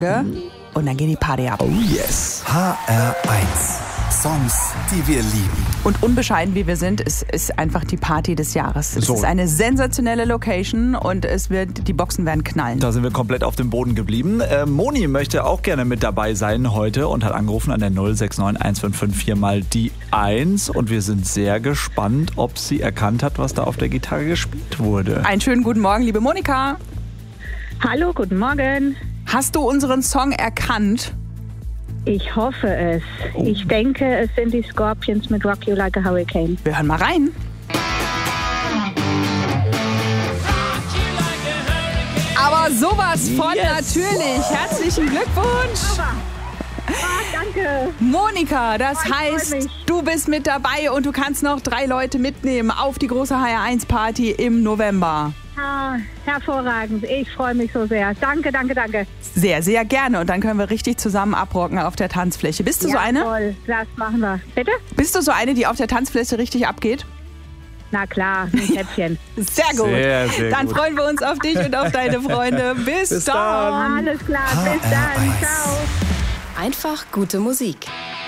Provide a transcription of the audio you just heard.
Und dann geht die Party ab. Oh yes. HR1. Songs, die wir lieben. Und unbescheiden wie wir sind, es ist einfach die Party des Jahres. Es ist eine sensationelle Location und die Boxen werden knallen. Da sind wir komplett auf dem Boden geblieben. Moni möchte auch gerne mit dabei sein heute und hat angerufen an der 069 1554 mal die 1. Und wir sind sehr gespannt, ob sie erkannt hat, was da auf der Gitarre gespielt wurde. Einen schönen guten Morgen, liebe Monika. Hallo, guten Morgen. Hast du unseren Song erkannt? Ich hoffe es. Ich denke, es sind die Scorpions mit Rock You Like a Hurricane. Wir hören mal rein. Aber sowas von natürlich. Herzlichen Glückwunsch. Danke. Monika, das Ich heißt, freu mich. du bist mit dabei und du kannst noch 3 Leute mitnehmen auf die große HR1-Party im November. Ah, hervorragend. Ich freue mich so sehr. Danke, danke, danke. Sehr, sehr gerne. Und dann können wir richtig zusammen abrocken auf der Tanzfläche. Bist du so eine? Toll, das machen wir. Bitte? Bist du so eine, die auf der Tanzfläche richtig abgeht? Na klar, ein Käppchen. Sehr gut. Sehr, sehr dann gut. freuen wir uns auf dich und auf deine Freunde. Bis dann. Alles klar, bis dann. Ciao. Einfach gute Musik.